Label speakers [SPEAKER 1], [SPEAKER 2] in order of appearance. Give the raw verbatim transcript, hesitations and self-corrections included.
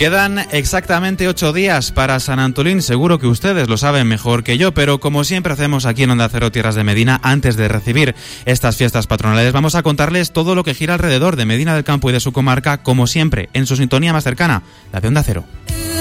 [SPEAKER 1] Quedan exactamente ocho días para San Antolín, seguro que ustedes lo saben mejor que yo, pero como siempre hacemos aquí en Onda Cero Tierras de Medina, antes de recibir estas fiestas patronales, vamos a contarles todo lo que gira alrededor de Medina del Campo y de su comarca, como siempre, en su sintonía más cercana, la de Onda Cero.